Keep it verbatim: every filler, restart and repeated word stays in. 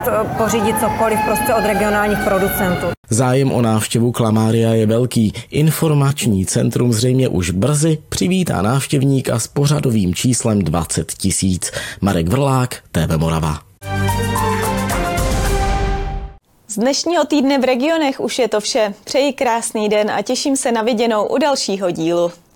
Pořídit cokoliv prostě od regionálních producentů. Zájem o návštěvu Klamária je velký. Informační centrum zřejmě už brzy přivítá návštěvníka s pořadovým číslem dvacet tisíc. Marek Vrlák, T V Morava. Z dnešního týdne v regionech už je to vše. Přeji krásný den a těším se na viděnou u dalšího dílu.